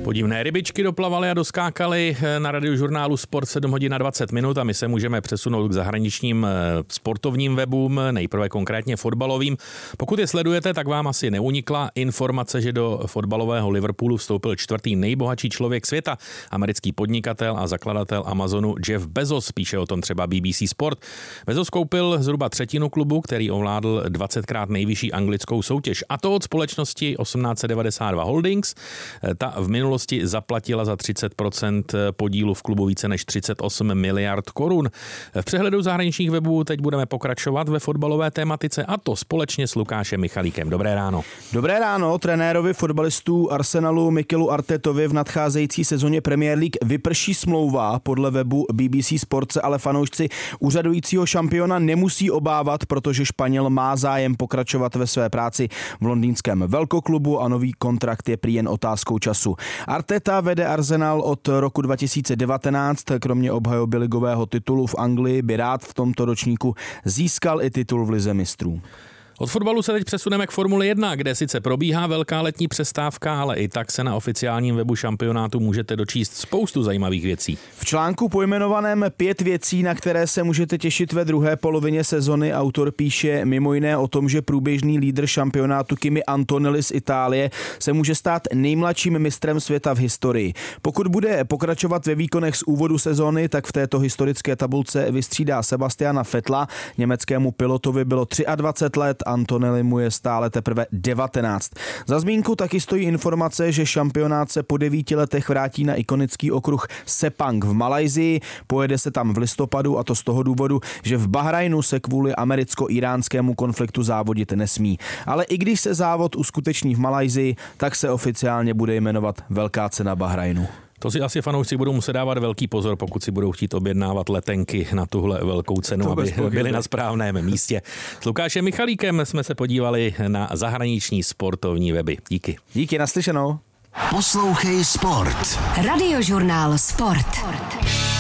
Podivné rybičky doplavaly a doskákaly na Radiožurnálu Sport 7 hodin a 20 minut a my se můžeme přesunout k zahraničním sportovním webům, nejprve konkrétně fotbalovým. Pokud je sledujete, tak vám asi neunikla informace, že do fotbalového Liverpoolu vstoupil čtvrtý nejbohatší člověk světa, americký podnikatel a zakladatel Amazonu Jeff Bezos, píše o tom třeba BBC Sport. Bezos koupil zhruba třetinu klubu, který ovládl 20krát nejvyšší anglickou soutěž, a to od společnosti 1892 Holdings. Ta v minulosti zaplatila za 30% podílu v klubu více než 38 miliard korun. V přehledu zahraničních webů teď budeme pokračovat ve fotbalové tématice, a to společně s Lukášem Michalíkem. Dobré ráno. Dobré ráno. Trenérovi fotbalistů Arsenalu Mikelu Artetovi v nadcházející sezóně Premier League vyprší smlouva. Podle webu BBC Sport se ale fanoušci úřadujícího šampiona nemusí obávat, protože Španěl má zájem pokračovat ve své práci v londýnském velkoklubu a nový kontrakt je prý jen otázkou času. Arteta vede Arsenal od roku 2019, kromě obhajoby ligového titulu v Anglii by rád v tomto ročníku získal i titul v lize mistrů. Od fotbalu se teď přesuneme k Formuli 1, kde sice probíhá velká letní přestávka, ale i tak se na oficiálním webu šampionátu můžete dočíst spoustu zajímavých věcí. V článku pojmenovaném 5 věcí, na které se můžete těšit ve druhé polovině sezony, autor píše mimo jiné o tom, že průběžný lídr šampionátu Kimi Antonelli z Itálie se může stát nejmladším mistrem světa v historii. Pokud bude pokračovat ve výkonech z úvodu sezony, tak v této historické tabulce vystřídá Sebastiana Vettela. Německému pilotovi bylo 23 let, Antonelli mu je stále teprve 19. Za zmínku taky stojí informace, že šampionát se po 9 letech vrátí na ikonický okruh Sepang v Malajsii. Pojede se tam v listopadu, a to z toho důvodu, že v Bahrajnu se kvůli americko-iránskému konfliktu závodit nesmí. Ale i když se závod uskuteční v Malajsii, tak se oficiálně bude jmenovat Velká cena Bahrajnu. To si asi fanoušci budou muset dávat velký pozor, pokud si budou chtít objednávat letenky na tuhle velkou cenu, aby byli na správném místě. S Lukášem Michalíkem jsme se podívali na zahraniční sportovní weby. Díky. Díky, naslyšenou. Poslouchej Sport. Radiožurnál Sport.